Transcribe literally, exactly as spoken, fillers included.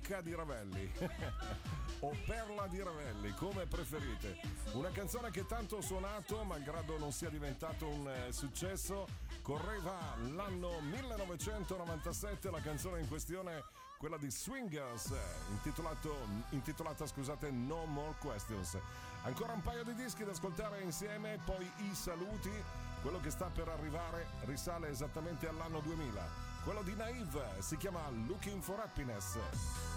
Pecca di Ravelli o Perla di Ravelli, come preferite. Una canzone che tanto ho suonato, malgrado non sia diventato un eh, successo. Correva l'anno millenovecentonovantasette, la canzone in questione, quella di Swingers, intitolato, intitolata scusate No More Questions. Ancora un paio di dischi da ascoltare insieme, poi i saluti. Quello che sta per arrivare risale esattamente all'anno duemila. Quello di Naive si chiama Looking for Happiness.